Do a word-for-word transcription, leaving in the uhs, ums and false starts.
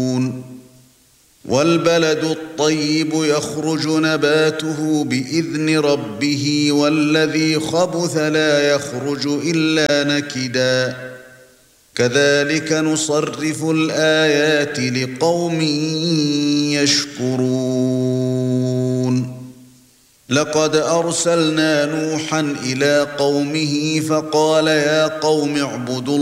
وَالْبَلَدُ الطَّيِّبُ يَخْرُجُ نَبَاتُهُ بِإِذْنِ رَبِّهِ وَالَّذِي خَبُثَ لَا يَخْرُجُ إِلَّا نَكِدًا كَذَلِكَ نُصَرِّفُ الْآيَاتِ لِقَوْمٍ يَشْكُرُونَ لَقَدْ أَرْسَلْنَا نُوحًا إِلَى قَوْمِهِ فَقَالَ يَا قَوْمِ اعْبُدُوا